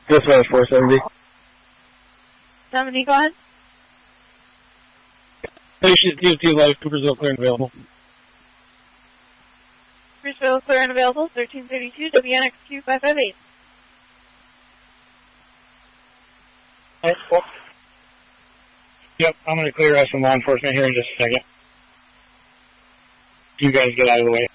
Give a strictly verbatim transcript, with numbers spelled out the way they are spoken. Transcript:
Dispatch four seventy. seventy, go ahead. Patient D O T Life, Coopersville, clear and available. Coopersville, clear and available, thirteen thirty-two, W N X Q five five eight. Alright, well. Yep, I'm going to clear us some law enforcement here in just a second. You guys get out of the way.